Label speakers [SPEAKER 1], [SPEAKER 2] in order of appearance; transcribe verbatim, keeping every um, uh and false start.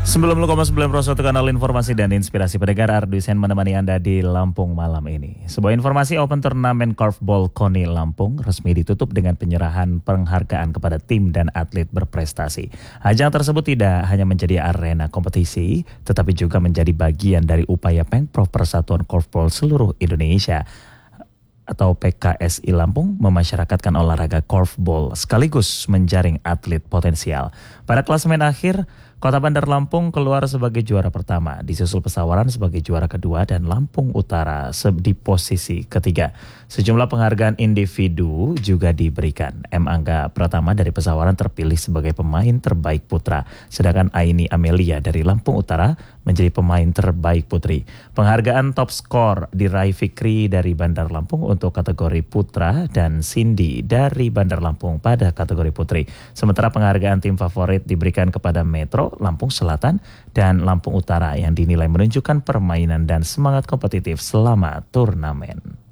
[SPEAKER 1] sembilan puluh koma sembilan satu kanal informasi dan inspirasi pendengar, Ardusen menemani Anda di Lampung malam ini. Sebuah informasi, Open Turnamen Korfball KONI Lampung resmi ditutup dengan penyerahan penghargaan kepada tim dan atlet berprestasi. Ajang tersebut tidak hanya menjadi arena kompetisi, tetapi juga menjadi bagian dari upaya Pengprov Persatuan Korfball Seluruh Indonesia atau P K S I Lampung memasyarakatkan olahraga korfball sekaligus menjaring atlet potensial. Pada klasemen akhir, Kota Bandar Lampung keluar sebagai juara pertama, disusul Pesawaran sebagai juara kedua dan Lampung Utara di posisi ketiga. Sejumlah penghargaan individu juga diberikan. M. Angga Pratama dari Pesawaran terpilih sebagai pemain terbaik putra, sedangkan Aini Amelia dari Lampung Utara menjadi pemain terbaik putri. Penghargaan top skor diraih Fikri dari Bandar Lampung untuk kategori putra dan Cindy dari Bandar Lampung pada kategori putri. Sementara penghargaan tim favorit diberikan kepada Metro, Lampung Selatan, dan Lampung Utara yang dinilai menunjukkan permainan dan semangat kompetitif selama turnamen.